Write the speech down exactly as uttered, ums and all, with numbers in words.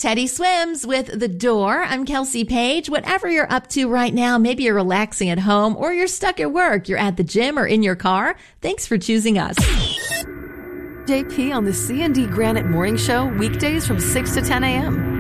Teddy Swims with The Door. I'm Kelsey Page. Whatever you're up to right now, maybe you're relaxing at home or you're stuck at work, you're at the gym or in your car. Thanks for choosing us. J P on the C and D Granite Morning Show, weekdays from six to ten a.m.